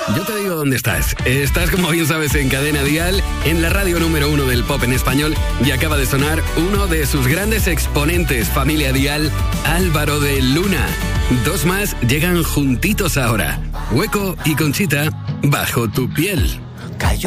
Yo te digo dónde estás. Estás, como bien sabes, en Cadena Dial, en la radio número 1 del pop en español, y acaba de sonar uno de sus grandes exponentes, Familia Dial, Álvaro de Luna. Dos más llegan juntitos ahora. Hueco y Conchita, Bajo tu piel. Cayó